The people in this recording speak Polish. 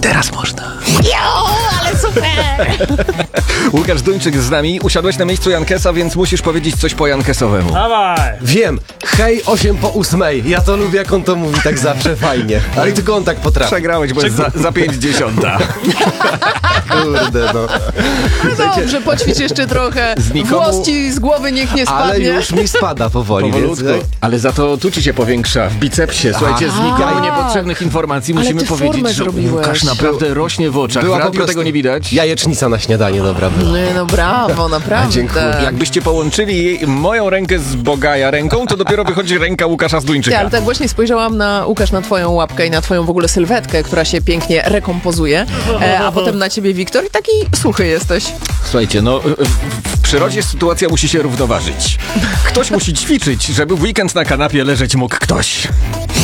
Teraz można. Jo, ale super! Łukasz Duńczyk z nami. Usiadłeś na miejscu Jankesa, więc musisz powiedzieć coś po jankesowemu. Dawaj! Wiem, hej, 8 po 8. Ja to lubię, jak on to mówi tak zawsze fajnie. Ale tylko on tak potrafi. Przegrałeś, bo jest za 5:10. Kurde, no. Dobrze, poćwicz jeszcze trochę. Znikomu- Włos ci z głowy niech nie Ale spadnie. już mi spada powoli, Powolutku. więc... Ale za to tu ci się powiększa w bicepsie. Słuchajcie, z nikomu niepotrzebnych informacji Ale musimy ty powiedzieć, formę że zrobiłeś. Łukasz naprawdę rośnie w oczach. W Była po radiu prostu tego nie widać. Jajecznica na śniadanie, dobra była. No brawo, naprawdę. dziękuję. Jakbyście połączyli moją rękę z Bogaja ręką, to dopiero wychodzi ręka Łukasza z Ty, Duńczyka. ale tak właśnie spojrzałam Łukasz, na twoją łapkę i na twoją w ogóle sylwetkę, która się pięknie rekompozuje, a potem na ciebie, Wiktor, i taki suchy jesteś. Słuchajcie, no w przyrodzie sytuacja musi się równoważyć. Ktoś musi ćwiczyć, żeby w weekend na kanapie leżeć mógł ktoś.